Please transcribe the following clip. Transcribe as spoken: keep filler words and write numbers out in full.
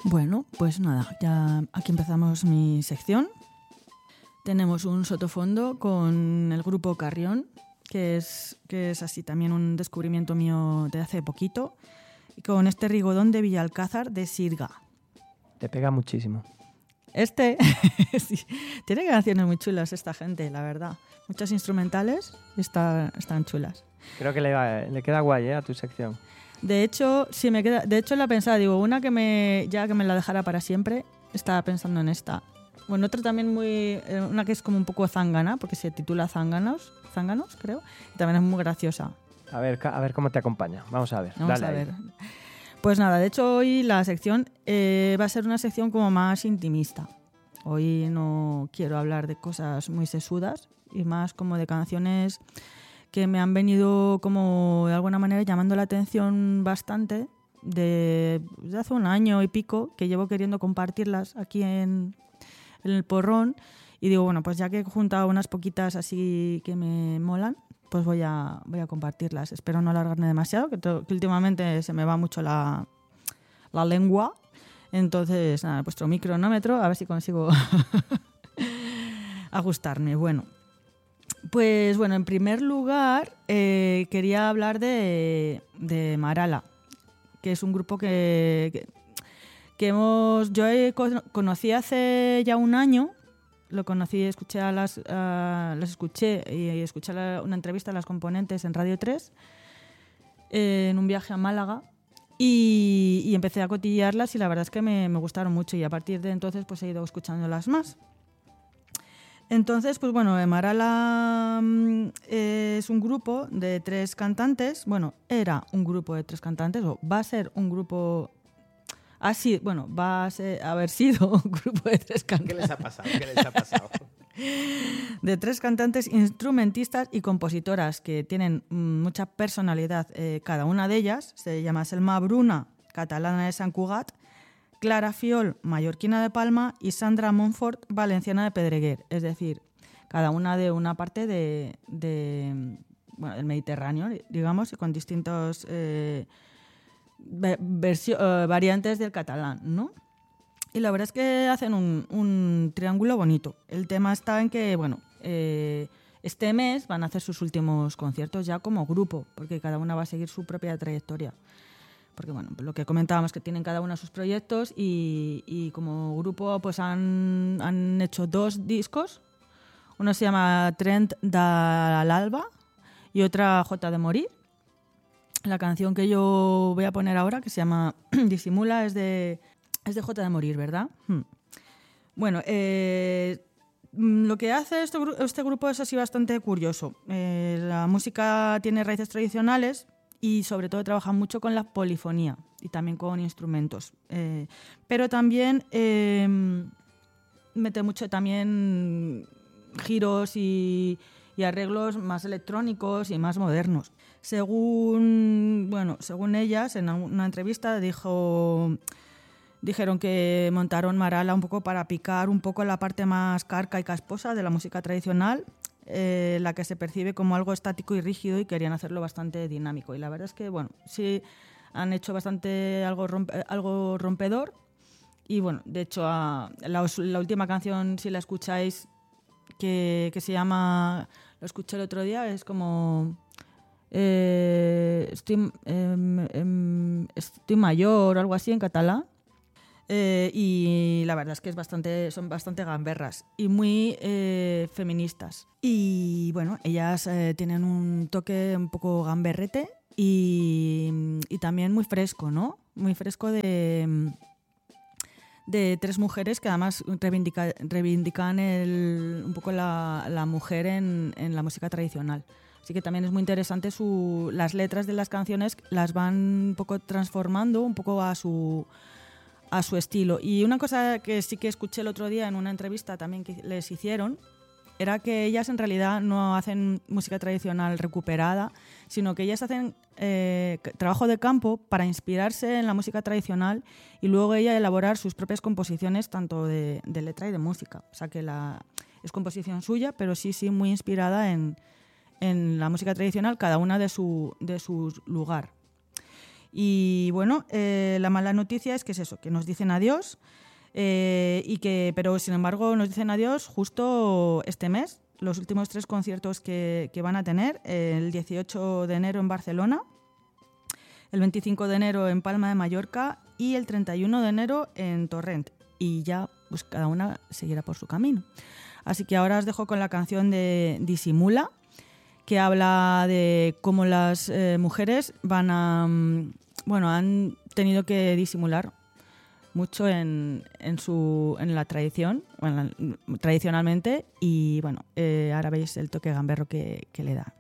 Bueno, pues nada, ya aquí empezamos mi sección. Tenemos un sotofondo con el grupo Carrión, que es, que es así también un descubrimiento mío de hace poquito, y con este Rigodón de Villalcázar de Sirga. Te pega muchísimo. Este sí, tiene canciones muy chulas esta gente, la verdad. Muchas instrumentales está, están chulas. Creo que le, va, le queda guay, ¿eh? A tu sección. De hecho, sí me queda. De hecho, la pensaba, digo, una que me ya que me la dejara para siempre, estaba pensando en esta. Bueno, otra también muy, una que es como un poco zángana, porque se titula Zánganos, Zánganos, creo, y también es muy graciosa. A ver, a ver cómo te acompaña. Vamos a ver. Vamos Dale a ahí. ver. Pues nada, de hecho hoy la sección eh, va a ser una sección como más intimista. Hoy no quiero hablar de cosas muy sesudas y más como de canciones que me han venido como de alguna manera llamando la atención bastante de, de hace un año y pico que llevo queriendo compartirlas aquí en, en el porrón y digo, bueno, pues ya que he juntado unas poquitas así que me molan, pues voy a, voy a compartirlas. Espero no alargarme demasiado, que, to, que últimamente se me va mucho la, la lengua. Entonces, nada, he puesto mi cronómetro, a ver si consigo ajustarme. Bueno, pues bueno, en primer lugar eh, quería hablar de, de Marala, que es un grupo que, que, que hemos, yo he, conocí hace ya un año. Lo conocí, escuché a las, uh, las escuché y escuché la, una entrevista a las componentes en Radio tres eh, en un viaje a Málaga y, y empecé a cotillearlas y la verdad es que me, me gustaron mucho y a partir de entonces pues he ido escuchándolas más. Entonces, pues bueno, Marala eh, es un grupo de tres cantantes, bueno, era un grupo de tres cantantes o va a ser un grupo... Ah, sí, bueno, va a ser, haber sido un grupo de tres cantantes. ¿Qué les ha pasado? ¿Qué les ha pasado? De tres cantantes, instrumentistas y compositoras que tienen mucha personalidad. Eh, cada una de ellas se llama Selma Bruna, catalana de Sant Cugat, Clara Fiol, mallorquina de Palma y Sandra Montfort, valenciana de Pedreguer. Es decir, cada una de una parte de, de bueno, del Mediterráneo, digamos, y con distintos... Eh, Versio, uh, variantes del catalán, ¿no? Y la verdad es que hacen un, un triángulo bonito. El tema está en que, bueno, eh, este mes van a hacer sus últimos conciertos ya como grupo, porque cada una va a seguir su propia trayectoria. Porque, bueno, lo que comentábamos, que tienen cada una sus proyectos y, y como grupo pues han, han hecho dos discos. Uno se llama Trent da l'Alba y otra J de Morir. La canción que yo voy a poner ahora, que se llama Disimula, es de, es de J de Morir, ¿verdad? Hmm. Bueno, eh, lo que hace este, este grupo es así bastante curioso. Eh, la música tiene raíces tradicionales y sobre todo trabaja mucho con la polifonía y también con instrumentos. Eh, pero también eh, mete mucho también giros y, y arreglos más electrónicos y más modernos. Según, bueno, según ellas, en una entrevista dijo, dijeron que montaron Marala un poco para picar un poco la parte más carca y casposa de la música tradicional, eh, la que se percibe como algo estático y rígido, y querían hacerlo bastante dinámico. Y la verdad es que, bueno, sí han hecho bastante algo, rompe, algo rompedor. Y bueno, de hecho, a, la, la última canción, si la escucháis, que, que se llama, lo escuché el otro día, es como... Eh, estoy, eh, eh, estoy mayor o algo así en catalán, eh, y la verdad es que es bastante, son bastante gamberras y muy eh, feministas. Y bueno, ellas eh, tienen un toque un poco gamberrete y, y también muy fresco, ¿no? Muy fresco de, de tres mujeres que además reivindica, reivindican el, un poco la, la mujer en, en la música tradicional. Así que también es muy interesante su, las letras de las canciones, las van un poco transformando un poco a su, a su estilo. Y una cosa que sí que escuché el otro día en una entrevista también que les hicieron era que ellas en realidad no hacen música tradicional recuperada, sino que ellas hacen eh, trabajo de campo para inspirarse en la música tradicional y luego ella elaborar sus propias composiciones tanto de, de letra y de música. O sea que la, es composición suya, pero sí, sí, muy inspirada en... en la música tradicional, cada una de su, de su lugar. Y bueno, eh, la mala noticia es que es eso, que nos dicen adiós, eh, y que, pero sin embargo nos dicen adiós justo este mes, los últimos tres conciertos que, que van a tener, el dieciocho de enero en Barcelona, el veinticinco de enero en Palma de Mallorca y el treinta y uno de enero en Torrent. Y ya pues cada una seguirá por su camino. Así que ahora os dejo con la canción de Disimula, que habla de cómo las eh, mujeres van a, bueno, han tenido que disimular mucho en, en, su, en la tradición, bueno, tradicionalmente, y bueno, eh, ahora veis el toque gamberro que, que le da.